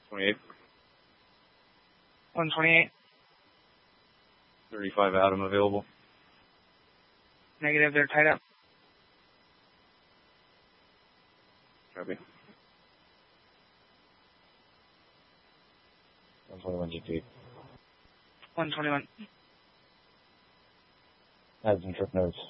28. 128. 35 Adam available. Negative, they're tied up. Copy. 121 GP. 121. Adds and trip notes.